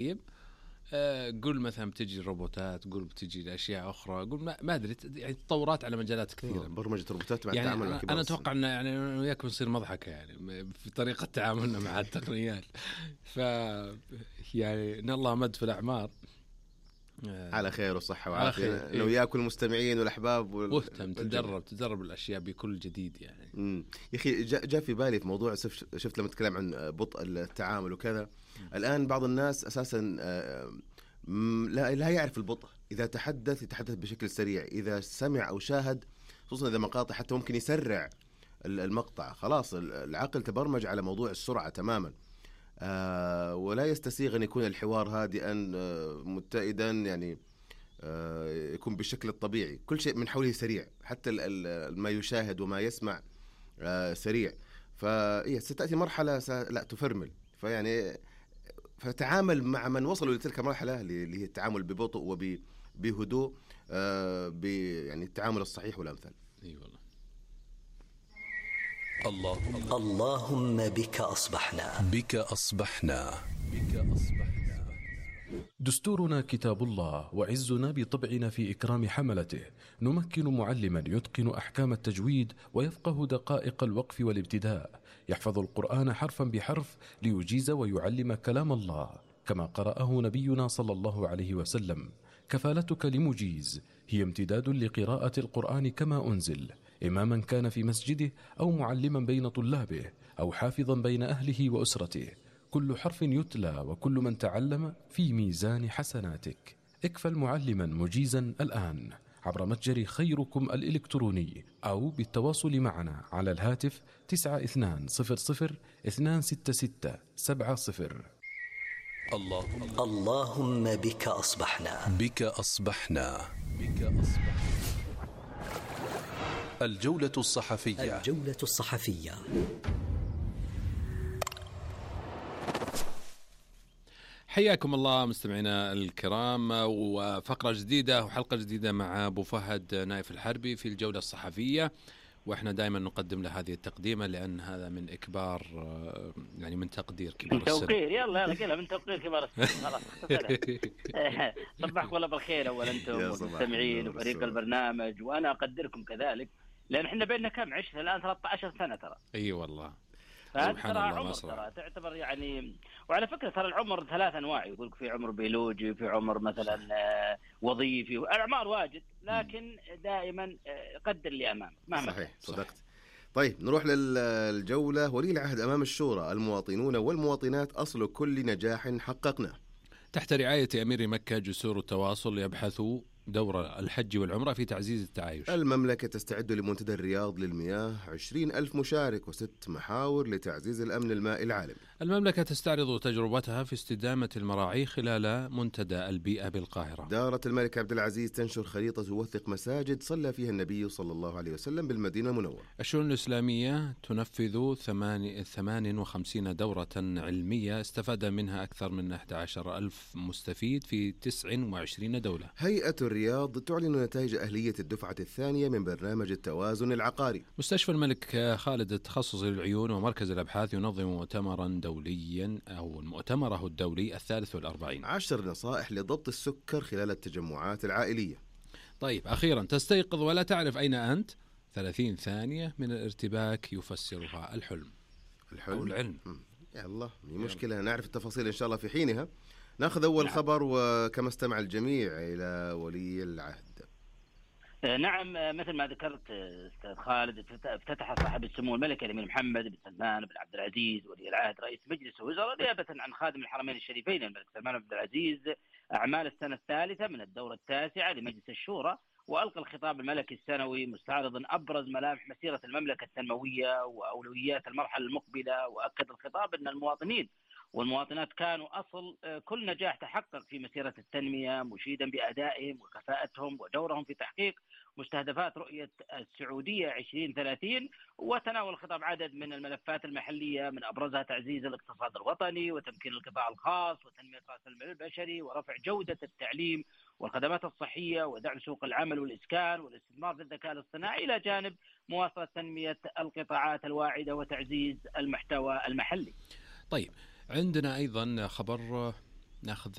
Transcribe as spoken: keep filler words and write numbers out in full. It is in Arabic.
طيب قول مثلا بتجي الروبوتات، قول بتجي الاشياء اخرى، قول ما, ما ادري يعني تطورات على مجالات كثيره. برمجه روبوتات مع يعني التعامل مع كبار انا اتوقع ان يعني وياك بنصير مضحكه يعني في طريقه تعاملنا مع التقنيات. ف يعني ان الله مد في الاعمار على خير وصحه وعافيه. إيه؟ لو ياكل المستمعين والاحباب وال... واهتم تدرب تدرب الاشياء بكل جديد يعني. امم يا اخي جاء جا في بالي في موضوع، شفت لما تكلم عن بطء التعامل وكذا. م. الان بعض الناس اساسا لا لا يعرف البطء. اذا تحدث يتحدث بشكل سريع، اذا سمع او شاهد خصوصا اذا مقاطع حتى ممكن يسرع المقطع. خلاص العقل تبرمج على موضوع السرعه تماما. آه ولا يستسيغ أن يكون الحوار هادئا آه متئدا يعني آه يكون بالشكل الطبيعي. كل شيء من حوله سريع، حتى ما يشاهد وما يسمع آه سريع. فإيه ستأتي مرحلة لا تفرمل. فيعني فتعامل مع من وصلوا لتلك المرحلة اللي هي التعامل ببطء وبهدوء آه يعني التعامل الصحيح والأمثل. اي والله. اللهم اللهم بك أصبحنا بك أصبحنا بك أصبحنا. دستورنا كتاب الله، وعزنا بطبعنا في إكرام حملته. نمكن معلما يتقن أحكام التجويد ويفقه دقائق الوقف والابتداء، يحفظ القرآن حرفا بحرف ليجيز ويعلم كلام الله كما قرأه نبينا صلى الله عليه وسلم. كفالتك لمجيز هي امتداد لقراءة القرآن كما أنزل، إماما كان في مسجده أو معلما بين طلابه أو حافظا بين أهله وأسرته. كل حرف يتلى وكل من تعلم في ميزان حسناتك. اكفل معلما مجيزا الآن عبر متجر خيركم الإلكتروني أو بالتواصل معنا على الهاتف تسعة اثنان صفر صفر اثنان ستة ستة سبعة صفر. اللهم اللهم بك أصبحنا بك أصبحنا بك أصبحنا. الجولة الصحفية الجولة الصحفية. حياكم الله مستمعينا الكرام، وفقرة جديدة وحلقة جديدة مع أبو فهد نايف الحربي في الجولة الصحفية. وإحنا دائما نقدم له هذه التقديمة لأن هذا من إكبار يعني من تقدير كبار السن. من توقير يلا يلا كلها من توقير كبار السن. خلاص صبحكم الله بالخير أولا أنتم والمستمعين وفريق البرنامج، وأنا أقدركم كذلك لأن إحنا بيننا كم عشت الآن ثلاثة عشر سنة ترى. أي أيوة والله سبحان الله. عمر ترى تعتبر يعني. وعلى فكرة ترى العمر ثلاث أنواع، يقولك في عمر بيولوجي وفي عمر مثلا وظيفي، الأعمار واجد، لكن دائما قدر اللي أمامك مهما. صحيح صدقت. طيب نروح للجولة. ولي العهد أمام الشورى، المواطنون والمواطنات أصل كل نجاح حققناه. تحت رعاية أمير مكة جسور التواصل يبحثوا دور الحج والعمرة في تعزيز التعايش. المملكة تستعد لمنتدى الرياض للمياه، عشرين ألف مشارك وست محاور لتعزيز الأمن المائي العالمي. المملكة تستعرض تجربتها في استدامة المراعي خلال منتدى البيئة بالقاهرة. دارة الملك عبد العزيز تنشر خريطة توثق مساجد صلى فيها النبي صلى الله عليه وسلم بالمدينة المنورة. الشؤون الإسلامية تنفذ ثمان وخمسين دورة علمية استفاد منها أكثر من أحد عشر ألف مستفيد في تسع وعشرين دولة. هيئة الرياض تعلن نتائج أهلية الدفعة الثانية من برنامج التوازن العقاري. مستشفى الملك خالد التخصصي للعيون ومركز الأبحاث ينظم مؤتمرا دوليا أو مؤتمره الدولي الثالث والأربعين. عشر نصائح لضبط السكر خلال التجمعات العائلية. طيب أخيرا تستيقظ ولا تعرف أين أنت، ثلاثين ثانية من الارتباك يفسرها الحلم الحلم أو العلم. يا الله مي مشكلة، نعرف التفاصيل إن شاء الله في حينها. ناخذ أول نعم. خبر، وكما استمع الجميع إلى ولي العهد. نعم مثل ما ذكرت أستاذ خالد، افتتح صاحب السمو الملكي الأمير محمد بن سلمان بن عبد العزيز ولي العهد رئيس مجلس الوزراء نيابة عن خادم الحرمين الشريفين الملك سلمان بن عبد العزيز أعمال السنة الثالثة من الدورة التاسعة لمجلس الشورى، وألقى الخطاب الملكي السنوي مستعرضا أبرز ملامح مسيرة المملكة التنموية وأولويات المرحلة المقبلة. وأكد الخطاب أن المواطنين والمواطنات كانوا أصل كل نجاح تحقق في مسيرة التنمية، مشيدا بأدائهم وكفاءتهم ودورهم في تحقيق مستهدفات رؤية السعودية عشرين ثلاثين. وتناول الخطاب عدد من الملفات المحلية من أبرزها تعزيز الاقتصاد الوطني وتمكين القطاع الخاص وتنمية رأس المال البشري ورفع جودة التعليم والخدمات الصحية ودعم سوق العمل والإسكان والاستثمار في الذكاء الاصطناعي، إلى جانب مواصلة تنمية القطاعات الواعدة وتعزيز المحتوى المحلي. طيب عندنا أيضا خبر ناخذ